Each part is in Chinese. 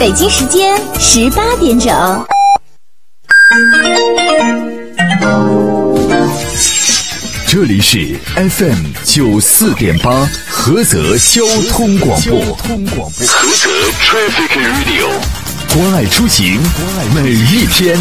北京时间18点整。 这里是 FM 94.8菏泽交通广播。 菏泽 Traffic Radio， 关爱出行，每一天。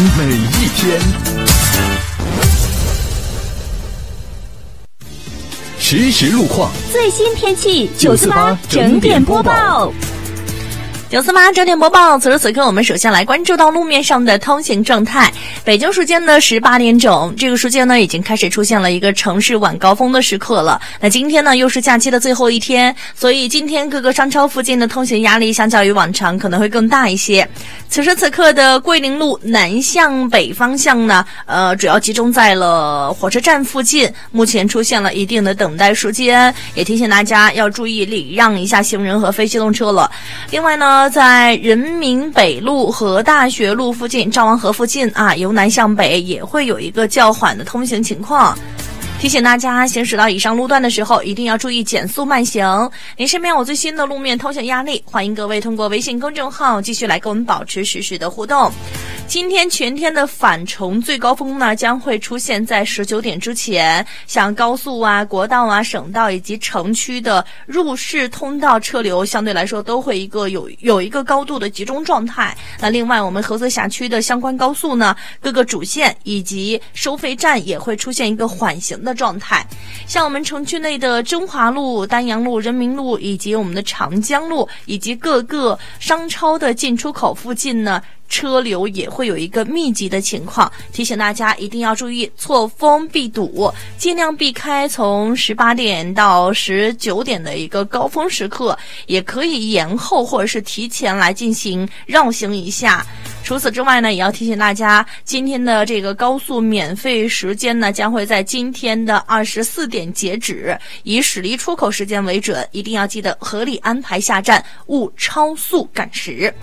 实时路况， 最新天气948整点播报。 948整点播报，此时此刻我们首先来关注到路面上的通行状态。北京时间的18点整，这个时间呢已经开始出现了一个城市晚高峰的时刻了。那今天呢又是假期的最后一天，所以今天各个商超附近的通行压力相较于往常可能会更大一些。此时此刻的桂林路南向北方向呢，主要集中在了火车站附近，目前出现了一定的等待时间，也提醒大家要注意礼让一下行人和非机动车了。另外呢，在人民北路和大学路附近、赵王河附近由南向北也会有一个较缓的通行情况。提醒大家行驶到以上路段的时候一定要注意减速慢行。您身边有最新的路面通行压力，欢迎各位通过微信公众号继续来跟我们保持实时的互动。今天全天的返程最高峰呢将会出现在19点之前，像高速国道省道以及城区的入市通道车流相对来说都会有一个高度的集中状态。那另外我们菏泽辖区的相关高速呢，各个主线以及收费站也会出现一个缓行的状态。像我们城区内的中华路、丹阳路、人民路以及我们的长江路以及各个商超的进出口附近呢，车流也会有一个密集的情况，提醒大家一定要注意错峰避堵，尽量避开从18点到19点的一个高峰时刻，也可以延后或者是提前来进行绕行一下。除此之外呢，也要提醒大家，今天的这个高速免费时间呢，将会在今天的24点截止，以驶离出口时间为准，一定要记得合理安排下站，勿超速赶时。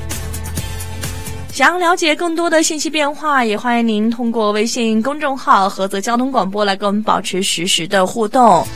想要了解更多的信息变化，也欢迎您通过微信公众号菏泽交通广播来跟我们保持实时的互动。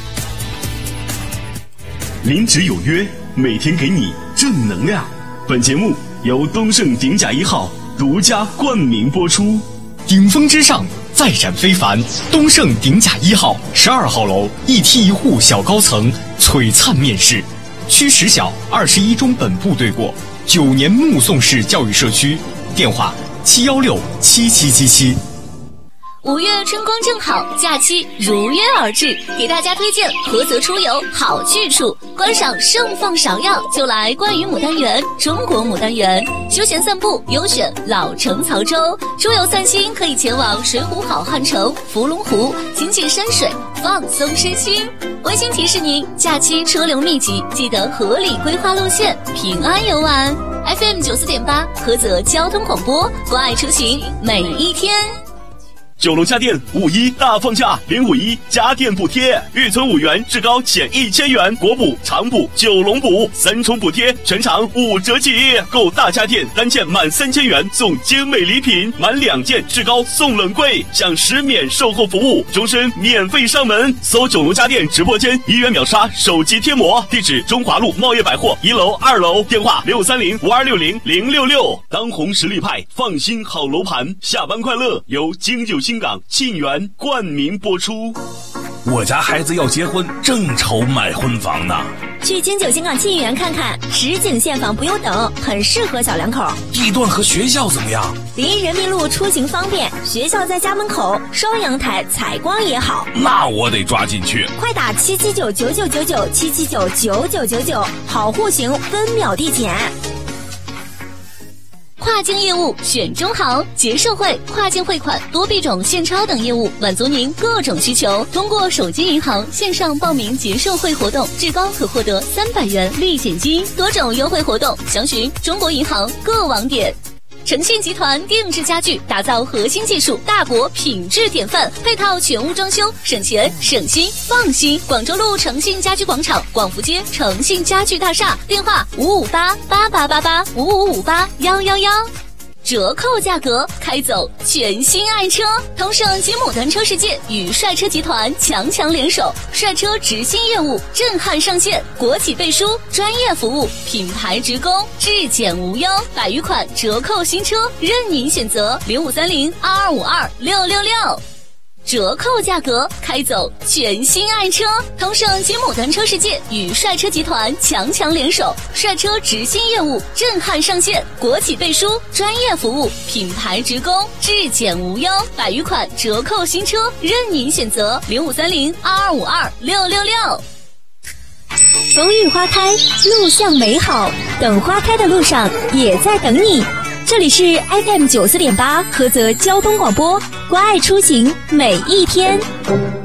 临职有约，每天给你正能量。本节目由东盛鼎甲1号独家冠名播出。 顶峰之上，再展非凡。东盛鼎甲1号12号楼一梯一户小高层璀璨面试，区实小21中本部对过，9年目送式教育社区，电话7167777。 5月春光正好，假期如约而至，给大家推荐菏泽出游好去处。观赏盛放芍药，就来关于牡丹园、中国牡丹园。休闲散步，优选老城曹州。出游散心，可以前往水浒好汉城、伏龙湖，亲近山水，放松身心。温馨提示您，假期车流密集，记得合理规划路线，平安游玩。FM 94.8菏泽交通广播，关爱出行每一天。 九龙家电5·1大放价，领5·1家电补贴，预存5元，至高减1000元，国补、长补、九龙补3重补贴，全场5折起。购大家电单件满3000元送精美礼品，满2件至高送冷柜，享10免售后服务，终身免费上门。搜九龙家电直播间，1元秒杀手机贴膜，地址中华路茂业百货1楼、2楼，电话63052600066。当红实力派，放心好楼盘，下班快乐由京九新港沁园冠名播出。 我家孩子要结婚，正愁买婚房呢。 去京九新港沁园看看，实景现房不用等，很适合小两口。 地段和学校怎么样？ 离人民路出行方便，学校在家门口，双阳台，采光也好。 那我得抓紧去。 快打7799999，7799999，好户型，分秒递减。跨境业务选中行，结售汇、跨境汇款、多币种现钞等业务，满足您各种需求。通过手机银行线上报名结售汇活动，至高可获得300元立减金，多种优惠活动，详询中国银行各网点。诚信集团定制家具，打造核心技术大国品质典范，配套全屋装修，省钱省心放心。广州路诚信家居广场，广福街诚信家具大厦，电话558888855581111。 折扣价格，开走全新爱车。同盛及牡丹车世界与帅车集团强联手，帅车直信业务震撼上线，国企背书，专业服务，品牌直供，质检无忧，100余款折扣新车任您选择，053022526666。折扣价格，开走全新爱车。同盛及牡丹车世界与帅车集团强联手，帅车直信业务震撼上线，国企背书，专业服务，品牌直供，质检无忧，100余款折扣新车任您选择，053022526666。 风雨花开，路向美好，等花开的路上也在等你。这里是 FM94.8菏泽交通广播，关爱出行每一天。